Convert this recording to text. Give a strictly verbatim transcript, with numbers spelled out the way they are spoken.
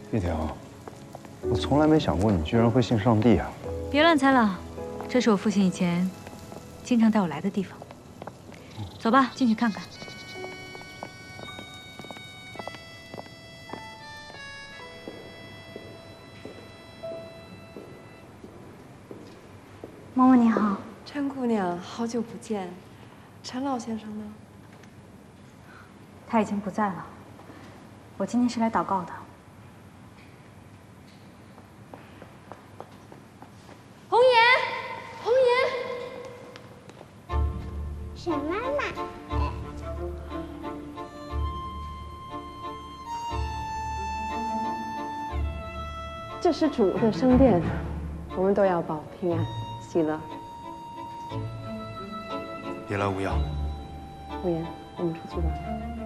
玉婷，我从来没想过你居然会信上帝啊！ 别乱猜了，这是我父亲以前经常带我来的地方。走吧，进去看看。 嬷嬷你好， 陈姑娘，好久不见。陈老先生呢？ 他已经不在了。我今天是来祷告的。 红颜，红颜， 沈妈妈。 这是主的圣殿，我们都要保平安喜乐。 别来无恙。 红颜，我们出去吧。